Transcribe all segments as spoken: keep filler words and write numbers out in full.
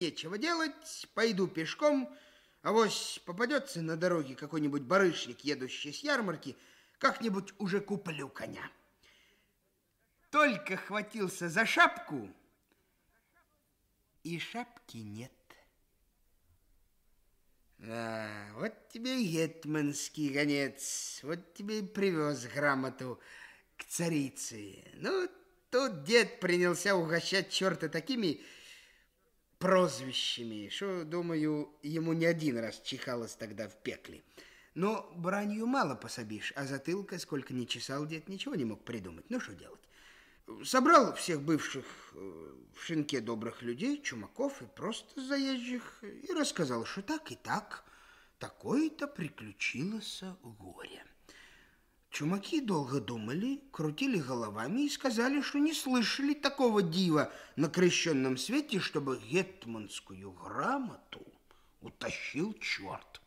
Нечего делать, пойду пешком, авось попадется на дороге какой-нибудь барышник, едущий с ярмарки, как-нибудь уже куплю коня. Только хватился за шапку, и шапки нет. А, вот тебе и гетманский гонец, вот тебе и привез грамоту к царице. Ну, тут дед принялся угощать черта такими прозвищами, что, думаю, ему не один раз чихалось тогда в пекле. Но бранью мало пособишь, а затылка, сколько ни чесал дед, ничего не мог придумать. Ну, что делать? Собрал всех бывших в шинке добрых людей, чумаков и просто заезжих, и рассказал, что так и так, такое-то приключилось горе. Чумаки долго думали, крутили головами и сказали, что не слышали такого дива на крещенном свете, чтобы гетманскую грамоту утащил черт.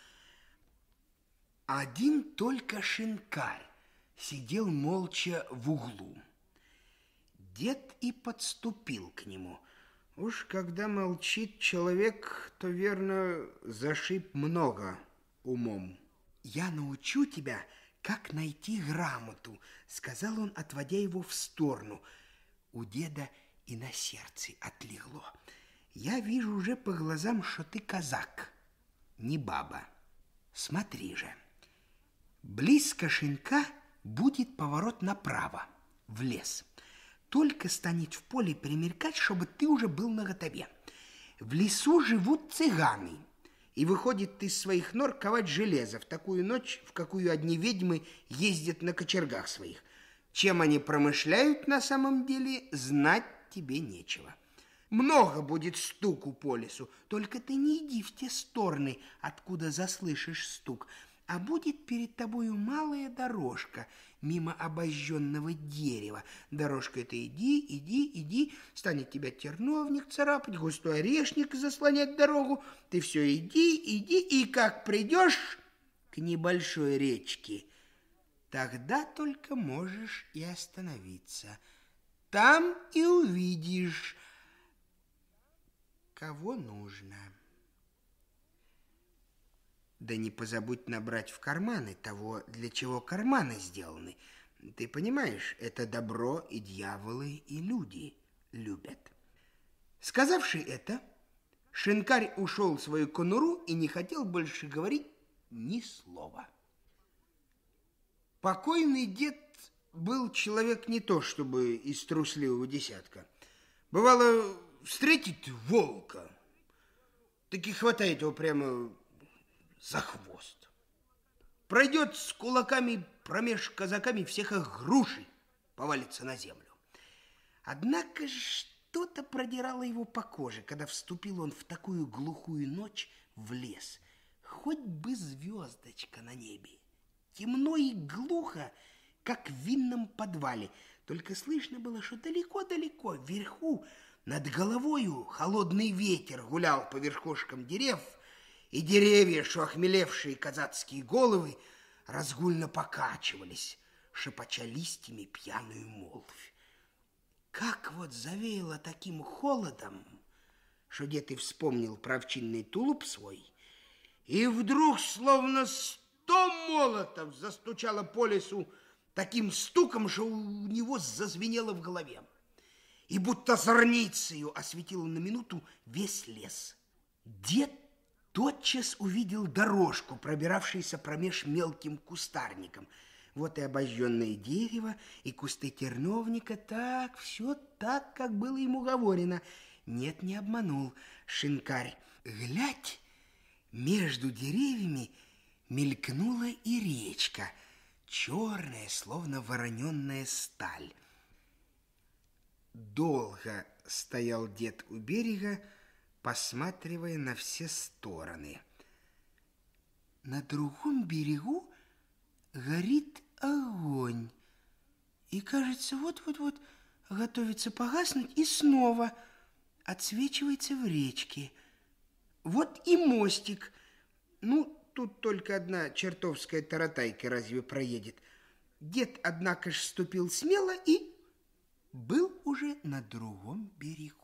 Один только шинкарь сидел молча в углу. Дед и подступил к нему. Уж когда молчит человек, то, верно, зашиб много умом. «Я научу тебя, как найти грамоту», — сказал он, отводя его в сторону. У деда и на сердце отлегло. «Я вижу уже по глазам, что ты казак, не баба. Смотри же, близко шинка будет поворот направо, в лес. Только станет в поле примеркать, чтобы ты уже был наготове. В лесу живут цыганы, и выходит из своих нор ковать железо в такую ночь, в какую одни ведьмы ездят на кочергах своих. Чем они промышляют на самом деле, знать тебе нечего. Много будет стуку по лесу, только ты не иди в те стороны, откуда заслышишь стук, а будет перед тобою малая дорожка мимо обожженного дерева. Дорожка эта иди, иди, иди, станет тебя терновник царапать, густой орешник заслонять дорогу. Ты все иди, иди, и как придешь к небольшой речке, тогда только можешь и остановиться. Там и увидишь, кого нужно. Да не позабудь набрать в карманы того, для чего карманы сделаны. Ты понимаешь, это добро и дьяволы, и люди любят». Сказавши это, шинкарь ушел в свою конуру и не хотел больше говорить ни слова. Покойный дед был человек не то чтобы из трусливого десятка. Бывало, встретит волка, таки хватает его прямо за хвост. Пройдет с кулаками промеж казаками, всех их грушей повалится на землю. Однако что-то продирало его по коже, когда вступил он в такую глухую ночь в лес. Хоть бы звездочка на небе. Темно и глухо, как в винном подвале. Только слышно было, что далеко-далеко, вверху, над головою, холодный ветер гулял по верхушкам дерев, и деревья, что охмелевшие казацкие головы, разгульно покачивались, шепоча листьями пьяную молвь. Как вот завеяло таким холодом, что дед и вспомнил про овчинный тулуп свой, и вдруг, словно сто молотов, застучало по лесу таким стуком, что у него зазвенело в голове, и будто зорницею осветило на минуту весь лес. Дед тотчас увидел дорожку, пробиравшуюся промеж мелким кустарником. Вот и обожженное дерево, и кусты терновника. Так, все так, как было ему говорено. Нет, не обманул шинкарь. Глядь, между деревьями мелькнула и речка, черная, словно вороненная сталь. Долго стоял дед у берега, посматривая на все стороны. На другом берегу горит огонь, и, кажется, вот-вот-вот готовится погаснуть и снова отсвечивается в речке. Вот и мостик. Ну, тут только одна чертовская таратайка разве проедет. Дед, однако ж, ступил смело и был уже на другом берегу.